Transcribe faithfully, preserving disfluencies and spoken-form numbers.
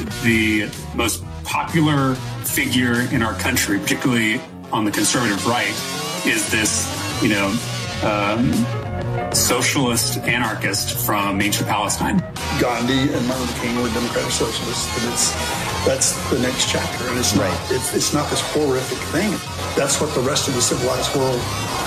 the most popular figure in our country, particularly on the conservative right, is this, you know, um, socialist anarchist from ancient Palestine. Gandhi and Martin Luther King were democratic socialists, but it's that's the next chapter, and it's not right. it's, it's not this horrific thing. That's what the rest of the civilized world